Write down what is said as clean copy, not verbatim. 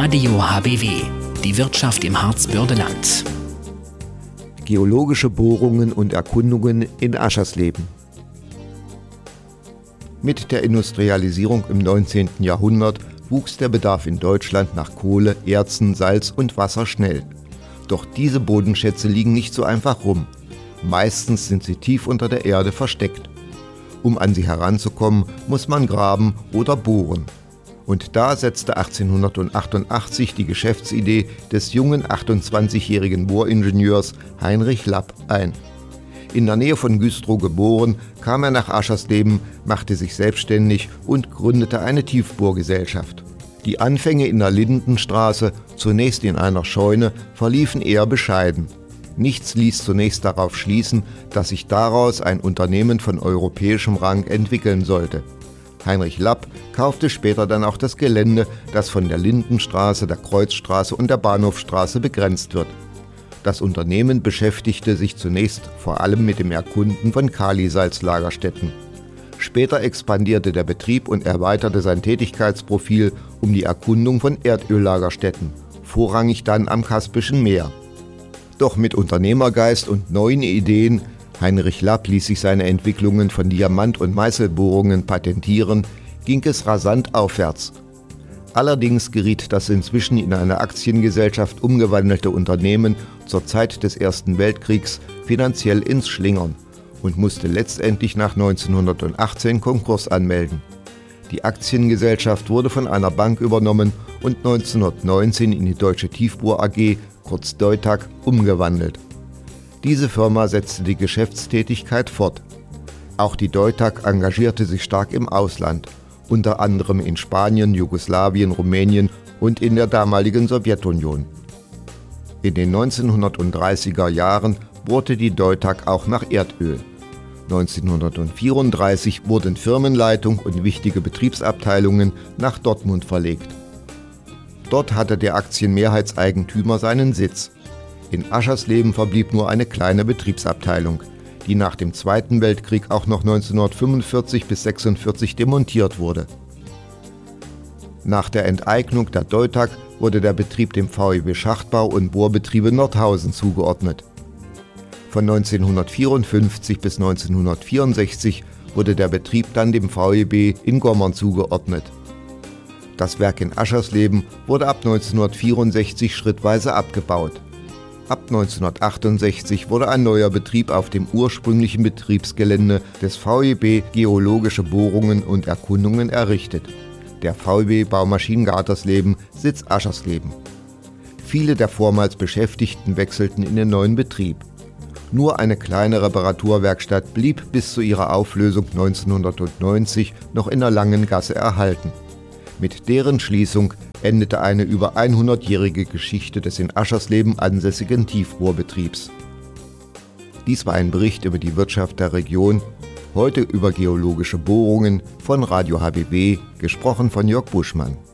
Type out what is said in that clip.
Radio HBW, die Wirtschaft im Harzbördeland. Geologische Bohrungen und Erkundungen in Aschersleben. Mit der Industrialisierung im 19. Jahrhundert wuchs der Bedarf in Deutschland nach Kohle, Erzen, Salz und Wasser schnell. Doch diese Bodenschätze liegen nicht so einfach rum. Meistens sind sie tief unter der Erde versteckt. Um an sie heranzukommen, muss man graben oder bohren. Und da setzte 1888 die Geschäftsidee des jungen 28-jährigen Bohringenieurs Heinrich Lapp ein. In der Nähe von Güstrow geboren, kam er nach Aschersleben, machte sich selbstständig und gründete eine Tiefbohrgesellschaft. Die Anfänge in der Lindenstraße, zunächst in einer Scheune, verliefen eher bescheiden. Nichts ließ zunächst darauf schließen, dass sich daraus ein Unternehmen von europäischem Rang entwickeln sollte. Heinrich Lapp kaufte später dann auch das Gelände, das von der Lindenstraße, der Kreuzstraße und der Bahnhofstraße begrenzt wird. Das Unternehmen beschäftigte sich zunächst vor allem mit dem Erkunden von Kalisalzlagerstätten. Später expandierte der Betrieb und erweiterte sein Tätigkeitsprofil um die Erkundung von Erdöllagerstätten, vorrangig dann am Kaspischen Meer. Doch mit Unternehmergeist und neuen Ideen, Heinrich Lapp ließ sich seine Entwicklungen von Diamant- und Meißelbohrungen patentieren, ging es rasant aufwärts. Allerdings geriet das inzwischen in eine Aktiengesellschaft umgewandelte Unternehmen zur Zeit des Ersten Weltkriegs finanziell ins Schlingern und musste letztendlich nach 1918 Konkurs anmelden. Die Aktiengesellschaft wurde von einer Bank übernommen und 1919 in die Deutsche Tiefbohr AG, kurz Deutag, umgewandelt. Diese Firma setzte die Geschäftstätigkeit fort. Auch die Deutag engagierte sich stark im Ausland, unter anderem in Spanien, Jugoslawien, Rumänien und in der damaligen Sowjetunion. In den 1930er Jahren bohrte die Deutag auch nach Erdöl. 1934 wurden Firmenleitung und wichtige Betriebsabteilungen nach Dortmund verlegt. Dort hatte der Aktienmehrheitseigentümer seinen Sitz. In Aschersleben verblieb nur eine kleine Betriebsabteilung, die nach dem Zweiten Weltkrieg auch noch 1945 bis 1946 demontiert wurde. Nach der Enteignung der Deutag wurde der Betrieb dem VEB Schachtbau und Bohrbetriebe Nordhausen zugeordnet. Von 1954 bis 1964 wurde der Betrieb dann dem VEB in Gommern zugeordnet. Das Werk in Aschersleben wurde ab 1964 schrittweise abgebaut. Ab 1968 wurde ein neuer Betrieb auf dem ursprünglichen Betriebsgelände des VEB Geologische Bohrungen und Erkundungen errichtet. Der VEB Baumaschinen Gatersleben, Sitz Aschersleben. Viele der vormals Beschäftigten wechselten in den neuen Betrieb. Nur eine kleine Reparaturwerkstatt blieb bis zu ihrer Auflösung 1990 noch in der Langen Gasse erhalten. Mit deren Schließung endete eine über 100-jährige Geschichte des in Aschersleben ansässigen Tiefbohrbetriebs. Dies war ein Bericht über die Wirtschaft der Region, heute über geologische Bohrungen von Radio HBW, gesprochen von Jörg Buschmann.